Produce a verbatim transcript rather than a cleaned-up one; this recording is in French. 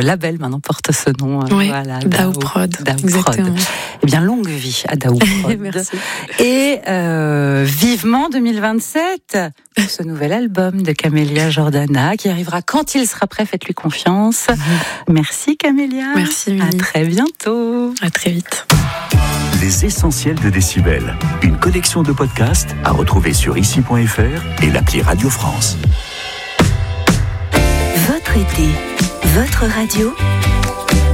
label maintenant porte ce nom. Oui, voilà, Dao Prod. Dao Exactement. Prod. Eh bien, longue vie à Dao Prod. Merci. Et euh, vivement deux mille vingt-sept pour ce nouvel album de Camélia Jordana qui arrivera quand il sera prêt. Faites-lui confiance. Mmh. Merci Camélia. Merci Mimi. À très bientôt. À très vite. Les essentiels de Décibel, une collection de podcasts à retrouver sur ici point f r et l'appli Radio France. Votre été, votre radio.